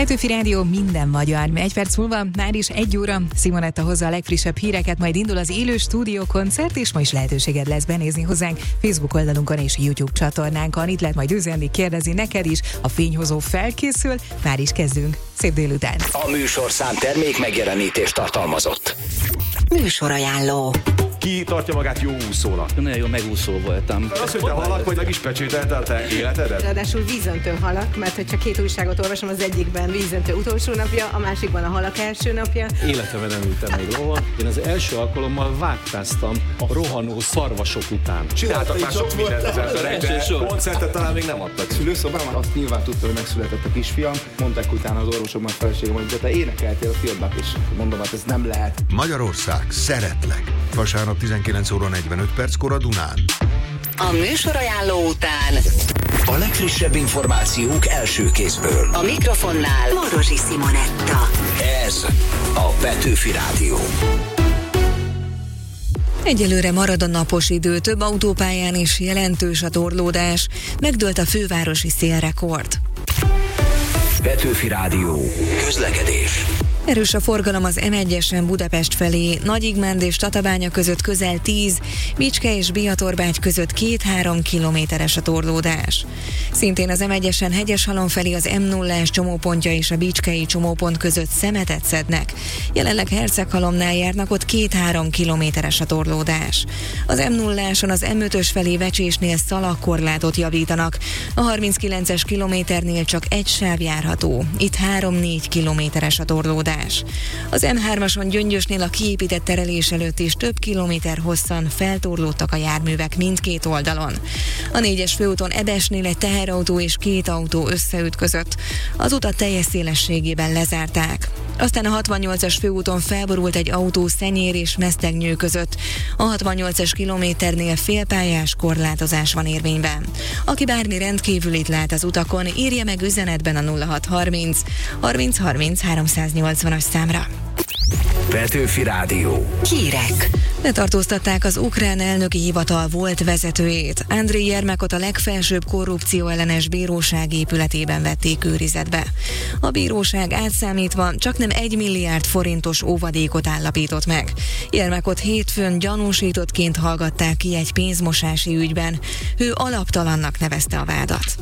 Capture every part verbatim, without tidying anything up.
Petőfi Rádió, minden magyar. Egy perc múlva már is egy óra. Simonetta hozza a legfrissebb híreket, majd indul az élő stúdiókoncert, és ma is lehetőséged lesz benézni hozzánk Facebook oldalunkon és YouTube csatornánkon. Itt lehet majd üzenni, kérdezni neked is. A fényhozó felkészül, már is kezdünk. Szép délután! A műsorszám termék megjelenítést tartalmazott. Műsorajánló. Ki tartja magát jó úszónak? Nagyon jó megúszó voltam. Azt, hogy te halak vagy, meg is pecsételte a te életedet? Ráadásul vízöntő halak, mert hogyha két újságot olvasom, az egyikben vízöntő utolsó napja, a másikban a halak első napja. Életemben nem ültem még lovon. Én az első alkalommal vágtáztam a rohanó szarvasok után. Csináltak már sok mindent az emberek, de koncertet talán még nem adtak. Szülőszobában azt nyilván tudta, hogy megszületett a kisfiam. Mondták utána az orvosok, már feleségem, hogy de te énekeltél a filmben, és mondom, hát ez nem lehet. Magyarország, szeretlek. Vasárnap tizenkilenc óra negyvenöt perckor a Dunán. A műsorajánló után A legfrissebb információk első kézből. a mikrofonnál Marosi Simonetta. Ez a Petőfi Rádió. Egyelőre marad a napos idő, több autópályán is jelentős a torlódás, megdőlt a fővárosi szélrekord. Petőfi Rádió. Közlekedés. Erős a forgalom az em egyesen Budapest felé, Nagyigmánd és Tatabánya között közel tíz, Bicske és Biatorbágy között két-három kilométeres a torlódás. Szintén az em egyesen Hegyeshalom felé az em nullás csomópontja és a bicskei csomópont között szemetet szednek. Jelenleg Herceghalomnál járnak, ott két-három kilométeres a torlódás. Az em nulláson az em ötös felé Vecsésnél szalagkorlátot javítanak, a harminckilences kilométernél csak egy sáv járható, itt három-négy kilométeres a torlódás. Az em hármason Gyöngyösnél a kiépített terelés előtt is több kilométer hosszan feltorlódtak a járművek mindkét oldalon. A négyes főúton Ebesnél egy teherautó és két autó összeütközött. Az utat teljes szélességében lezárták. Aztán a hatvannyolcas főúton felborult egy autó Szenyér és Mesztegnyő között. A hatvannyolcas kilométernél félpályás korlátozás van érvényben. Aki bármi rendkívülit lát az utakon, írja meg üzenetben a nulla hat harminc harminc harminc háromszáznyolcvanas számra. Petőfi Rádió. Hírek. Letartóztatták az ukrán elnöki hivatal volt vezetőjét. Andriy Jermakot a legfelsőbb korrupcióellenes bíróság épületében vették őrizetbe. A bíróság átszámítva csaknem egy milliárd forintos óvadékot állapított meg. Jermakot hétfőn gyanúsítottként hallgatták ki egy pénzmosási ügyben. Ő alaptalannak nevezte a vádat.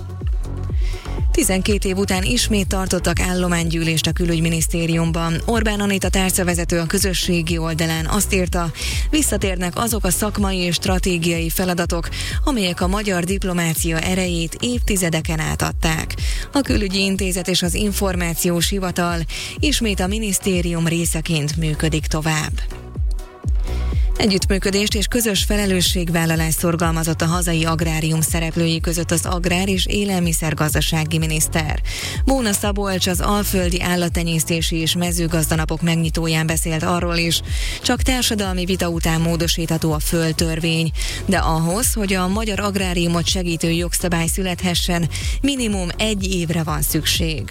tizenkét év után ismét tartottak állománygyűlést a külügyminisztériumban. Orbán Anita tárcavezető a közösségi oldalán azt írta, visszatérnek azok a szakmai és stratégiai feladatok, amelyek a magyar diplomácia erejét évtizedeken át adták. A külügyi intézet és az információs hivatal ismét a minisztérium részeként működik tovább. Együttműködést és közös felelősségvállalást szorgalmazott a hazai agrárium szereplői között az agrár- és élelmiszergazdasági miniszter. Bóna Szabolcs az alföldi állattenyésztési és mezőgazdanapok megnyitóján beszélt arról is, csak társadalmi vita után módosítható a földtörvény, de ahhoz, hogy a magyar agráriumot segítő jogszabály születhessen, minimum egy évre van szükség.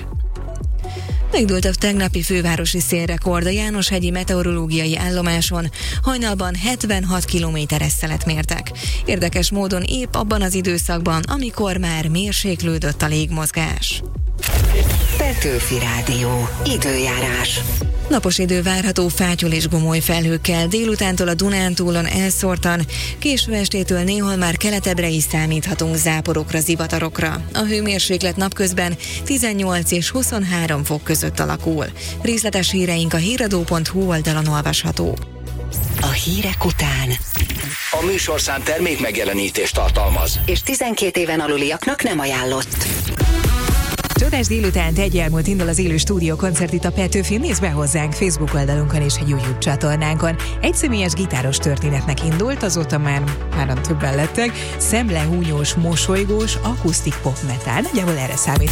Megdőlt a tegnapi fővárosi szélrekord a Jánoshegyi meteorológiai állomáson, hajnalban hetvenhat kilométeres szelet mértek. Érdekes módon épp abban az időszakban, amikor már mérséklődött a légmozgás. Petőfi Rádió. Időjárás. Napos idő várható fátyol és gomoly felhőkkel, délutántól a Dunántúlon elszórtan, késő estétől néhol már keletebbre is számíthatunk záporokra, zivatarokra. A hőmérséklet napközben tizennyolc és huszonhárom fok között alakul. Részletes híreink a híradó pont hu oldalon olvasható. A hírek után A műsorszám termék megjelenítést tartalmaz. és tizenkét éven aluliaknak nem ajánlott. Csodás délutánt, egy elmúlt indul az élő stúdiókoncert itt a Petőfin. Nézd be hozzánk Facebook oldalunkon és a YouTube csatornánkon. Egy személyes gitáros történetnek indult, azóta már páran többen lettek. Szemlehúnyós, mosolygós, akusztik pop metal. Nagyjából erre számít.